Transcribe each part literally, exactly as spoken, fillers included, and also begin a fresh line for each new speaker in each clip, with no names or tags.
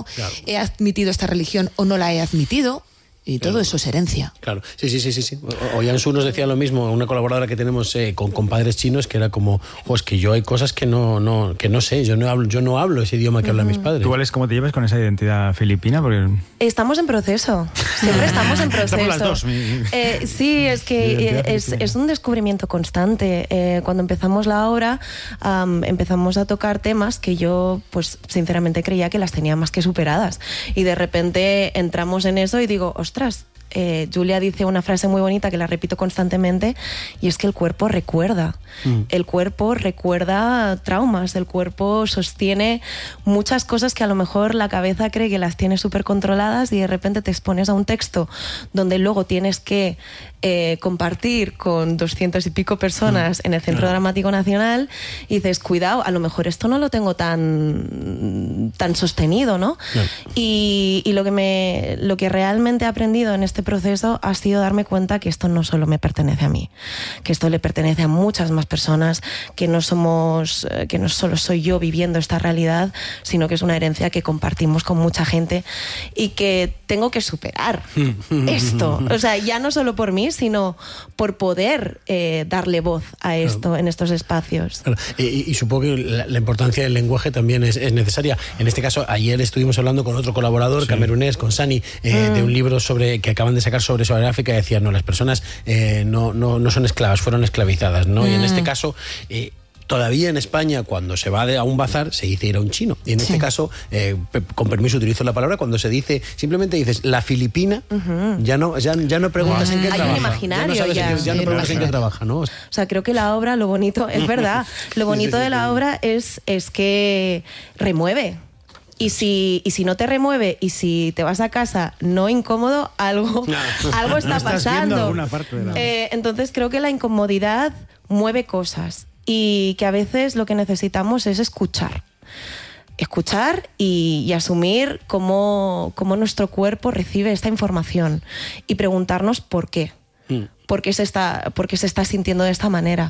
claro.
he admitido esta religión o no la he admitido. Y todo claro. eso es herencia.
Claro, sí, sí, sí, sí. sí. Oyansu nos decía lo mismo, una colaboradora que tenemos eh, con, con padres chinos, que era como, pues que yo hay cosas que no, no, que no sé, yo no hablo, yo no hablo ese idioma que uh-huh. hablan mis padres.
¿Tú, Alex, cómo te llevas con esa identidad filipina? Porque...
Estamos en proceso, siempre estamos en proceso.
Estamos las dos.
Eh, sí, es que es, es un descubrimiento constante. Eh, cuando empezamos la obra, um, empezamos a tocar temas que yo, pues sinceramente creía que las tenía más que superadas. Y de repente entramos en eso y digo, ostras, Eh, Julia dice una frase muy bonita que la repito constantemente, y es que el cuerpo recuerda. Mm. El cuerpo recuerda traumas, el cuerpo sostiene muchas cosas que a lo mejor la cabeza cree que las tiene súper controladas, y de repente te expones a un texto donde luego tienes que eh, compartir con doscientas y pico personas mm. en el Centro claro. Dramático Nacional, y dices, cuidado, a lo mejor esto no lo tengo tan, tan sostenido, ¿no? Claro. Y, y lo que me, lo que realmente he aprendido en este proceso ha sido darme cuenta que esto no solo me pertenece a mí, que esto le pertenece a muchas más personas, que no somos, que no solo soy yo viviendo esta realidad, sino que es una herencia que compartimos con mucha gente y que tengo que superar esto. O sea, ya no solo por mí, sino por poder eh, darle voz a esto claro. en estos espacios.
Claro. Y, y supongo que la, la importancia del lenguaje también es, es necesaria. En este caso, ayer estuvimos hablando con otro colaborador, sí. camerunés, con Sani, eh, mm. de un libro sobre que acaban de sacar sobre sobre África, y decían, no, las personas eh, no, no, no son esclavas, fueron esclavizadas, ¿no? Mm. Y en este caso... Eh, Todavía en España, cuando se va de, a un bazar, se dice ir a un chino. Y en sí. este caso, eh, con permiso utilizo la palabra, cuando se dice, simplemente dices la filipina, uh-huh. ya no ya, ya no preguntas uh-huh. en qué
Hay
trabaja.
un imaginario
ya no, sabes
ya.
En qué, ya no preguntas en qué trabaja, ¿no?
O sea, creo que la obra, lo bonito, es verdad, lo bonito sí, sí, sí, de la sí. obra es, es que remueve. Y si, y si no te remueve y si te vas a casa no incómodo, algo, no. algo está
no estás
pasando.
Alguna parte de la...
eh, entonces creo que la incomodidad mueve cosas y que a veces lo que necesitamos es escuchar. Escuchar y, y asumir cómo, cómo nuestro cuerpo recibe esta información y preguntarnos por qué. Mm. ¿Por qué se está, por qué se está sintiendo de esta manera?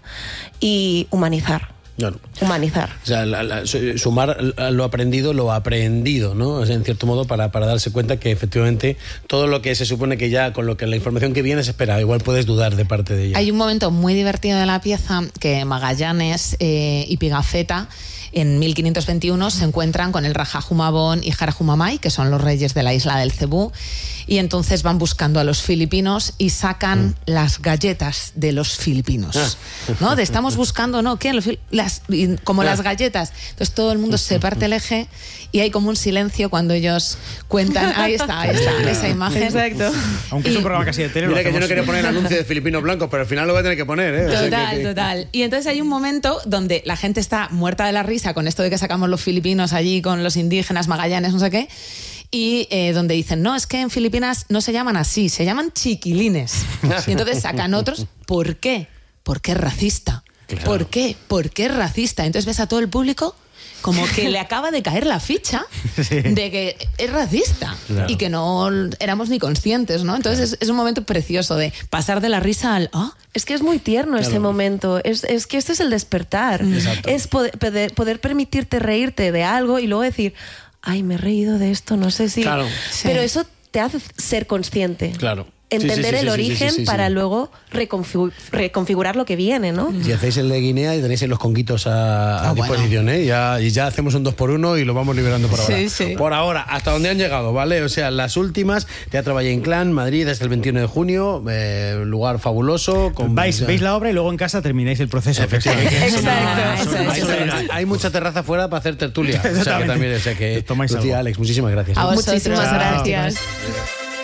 Y humanizar.
Claro.
Humanizar.
O sea, la, la, sumar lo aprendido, lo aprendido, ¿no? O sea, en cierto modo, para, para darse cuenta que efectivamente todo lo que se supone que ya, con lo que la información que viene se espera, igual puedes dudar de parte de ella.
Hay un momento muy divertido de la pieza que Magallanes eh, y Pigafetta en mil quinientos veintiuno se encuentran con el Raja Humabón y Jara Humamay, que son los reyes de la isla del Cebú, y entonces van buscando a los filipinos y sacan mm. las galletas de los filipinos, ¿no? De estamos buscando, ¿no? ¿Qué? Los, las, como las galletas. Entonces todo el mundo se parte el eje y hay como un silencio cuando ellos cuentan. Ahí está, ahí está, esa imagen.
Exacto.
Aunque y, es un programa casi de tele.
Mira que yo no quería poner anuncio de filipinos blancos, pero al final lo voy a tener que poner, ¿eh?
Total,
o sea, que, que...
total. Y entonces hay un momento donde la gente está muerta de la risa con esto de que sacamos los filipinos allí con los indígenas, Magallanes, no sé qué. Y eh, donde dicen, no, es que en Filipinas no se llaman así, se llaman chiquilines. Y entonces sacan otros, ¿por qué? Porque es racista. Claro. ¿Por qué? Porque es racista. Entonces ves a todo el público como que le acaba de caer la ficha sí. de que es racista claro. y que no éramos ni conscientes, ¿no? Entonces claro. es, es un momento precioso de pasar de la risa al... ¿oh?
Es que es muy tierno claro. ese momento. Es, es que este es el despertar. Exacto. Es poder, poder, poder permitirte reírte de algo y luego decir... ay, me he reído de esto, no sé si...
Claro.
Pero sí. eso te hace ser consciente.
Claro.
Entender
sí, sí, sí,
el
sí,
origen
sí, sí, sí,
para
sí.
luego reconfigu- reconfigurar lo que viene, ¿no?
Si hacéis el de Guinea y tenéis los conguitos a, a ah, disposición, bueno. ¿eh? Ya, y ya hacemos un dos por uno y lo vamos liberando por ahora.
Sí, sí.
Por ahora, hasta donde han llegado, ¿vale? O sea, las últimas, Teatro Valle Inclán, Madrid, hasta el veintiuno de junio, eh, lugar fabuloso. Con,
Vais,
ya...
veis la obra y luego en casa termináis el proceso.
Efectivamente.
Exacto.
Hay, hay, hay mucha terraza fuera para hacer tertulia. O sea, que también, o sea, que,
tomáis
Lucía,
algo.
Alex, muchísimas gracias.
A vosotros. Muchísimas
Chao.
gracias.